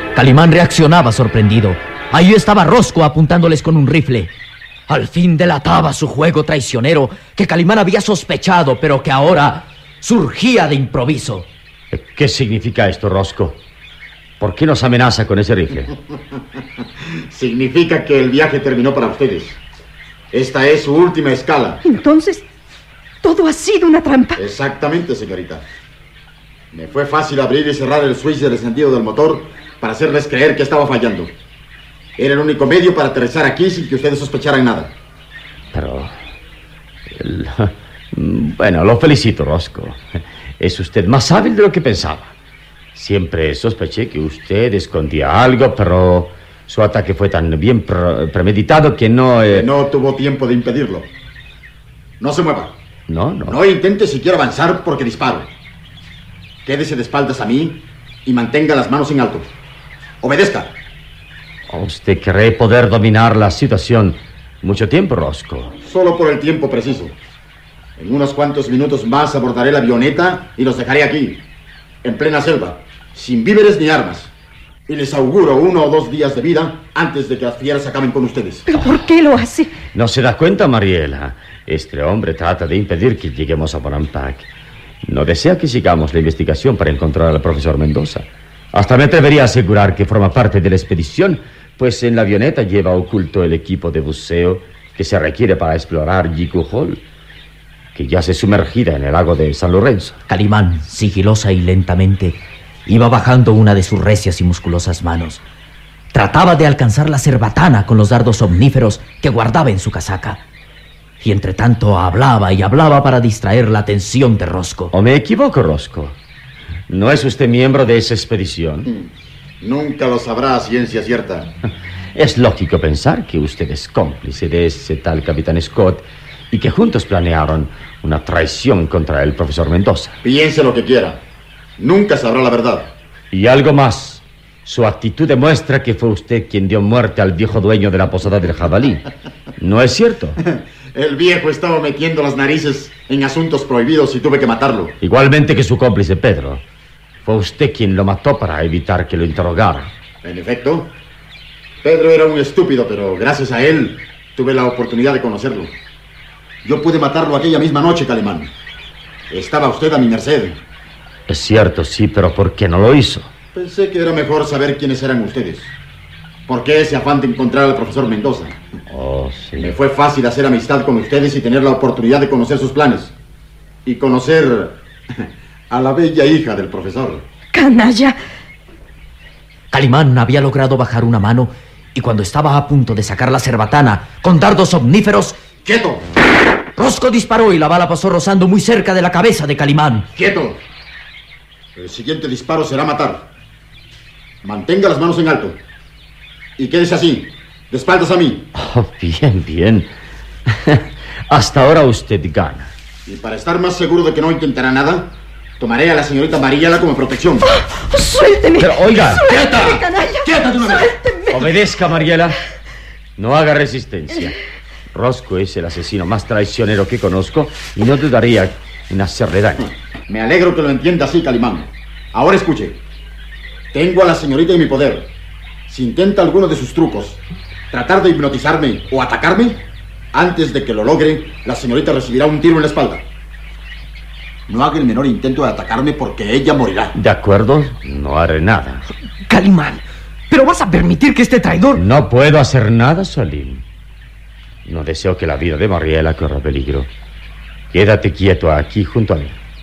Calimán reaccionaba sorprendido. Ahí estaba Rosco apuntándoles con un rifle. Al fin delataba su juego traicionero que Calimán había sospechado, pero que ahora surgía de improviso. ¿Qué significa esto, Rosco? ¿Por qué nos amenaza con ese rifle? Significa que el viaje terminó para ustedes. Esta es su última escala. Entonces, todo ha sido una trampa. Exactamente, señorita. Me fue fácil abrir y cerrar el switch del encendido del motor para hacerles creer que estaba fallando. Era el único medio para aterrizar aquí sin que ustedes sospecharan nada. Pero... Bueno, lo felicito, Rosco. Es usted más hábil de lo que pensaba. Siempre sospeché que usted escondía algo, pero su ataque fue tan bien premeditado que no... No tuvo tiempo de impedirlo. No se mueva. No. No intente siquiera avanzar porque disparo. Quédese de espaldas a mí y mantenga las manos en alto. Obedezca. ¿Usted cree poder dominar la situación mucho tiempo, Rosco? Solo por el tiempo preciso. En unos cuantos minutos más abordaré la avioneta y los dejaré aquí, en plena selva, sin víveres ni armas. Y les auguro 1 o 2 días de vida antes de que las fieras acaben con ustedes. ¿Pero por qué lo hace? ¿No se da cuenta, Mariela? Este hombre trata de impedir que lleguemos a Bonampak. No desea que sigamos la investigación para encontrar al profesor Mendoza. Hasta me atrevería a asegurar que forma parte de la expedición, pues en la avioneta lleva oculto el equipo de buceo que se requiere para explorar Jiku Hall, que yace sumergida en el lago de San Lorenzo. Calimán, sigilosa y lentamente, iba bajando una de sus recias y musculosas manos. Trataba de alcanzar la cerbatana con los dardos omníferos que guardaba en su casaca. Y entre tanto hablaba y hablaba para distraer la atención de Rosco. ¿O me equivoco, Rosco? ¿No es usted miembro de esa expedición? Nunca lo sabrá a ciencia cierta. Es lógico pensar que usted es cómplice de ese tal capitán Scott y que juntos planearon una traición contra el profesor Mendoza. Piense lo que quiera. Nunca sabrá la verdad. Y algo más. Su actitud demuestra que fue usted quien dio muerte al viejo dueño de la posada del jabalí. ¿No es cierto? El viejo estaba metiendo las narices en asuntos prohibidos y tuve que matarlo. Igualmente que su cómplice Pedro. Fue usted quien lo mató para evitar que lo interrogara. En efecto, Pedro era un estúpido, pero gracias a él tuve la oportunidad de conocerlo. Yo pude matarlo aquella misma noche, Calimán. Estaba usted a mi merced. Es cierto, sí, pero ¿por qué no lo hizo? Pensé que era mejor saber quiénes eran ustedes. ¿Por qué ese afán de encontrar al profesor Mendoza? Oh, sí. Me fue fácil hacer amistad con ustedes y tener la oportunidad de conocer sus planes. Y conocer a la bella hija del profesor. ¡Canalla! Calimán había logrado bajar una mano y cuando estaba a punto de sacar la cerbatana con dardos omníferos... ¡Quieto! Rosco disparó y la bala pasó rozando muy cerca de la cabeza de Calimán. ¡Quieto! El siguiente disparo será matar. Mantenga las manos en alto. Y quédese así, de espaldas a mí. Oh, bien. Hasta ahora usted gana. Y para estar más seguro de que no intentará nada, tomaré a la señorita Mariela como protección. ¡Suélteme! Pero, oiga, ¡Suélteme, canalla! ¡Quieta de una vez! ¡Suélteme! Obedezca, Mariela. No haga resistencia. Rosco es el asesino más traicionero que conozco y no dudaría en hacerle daño. Me alegro que lo entienda así, Calimán. Ahora escuche. Tengo a la señorita en mi poder. Si intenta alguno de sus trucos, tratar de hipnotizarme o atacarme, antes de que lo logre, la señorita recibirá un tiro en la espalda. No haga el menor intento de atacarme porque ella morirá. De acuerdo, no haré nada. Calimán, ¿pero vas a permitir que este traidor...? No puedo hacer nada, Solín. No deseo que la vida de Mariela corra peligro. Quédate quieto aquí junto a mí.